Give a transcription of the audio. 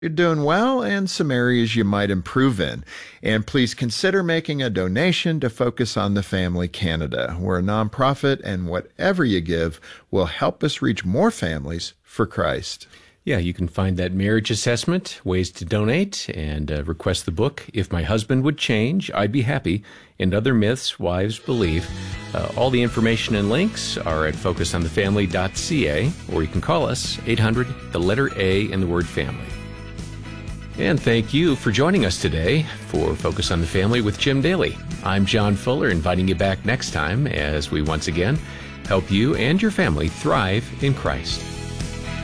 You're doing well, and some areas you might improve in. And please consider making a donation to Focus on the Family Canada. We're a nonprofit, and whatever you give will help us reach more families for Christ. Yeah, you can find that marriage assessment, ways to donate, and request the book, If My Husband Would Change, I'd Be Happy, and Other Myths Wives Believe. All the information and links are at focusonthefamily.ca, or you can call us, 800, the letter A, and the word family. And thank you for joining us today for Focus on the Family with Jim Daly. I'm John Fuller, inviting you back next time as we once again help you and your family thrive in Christ.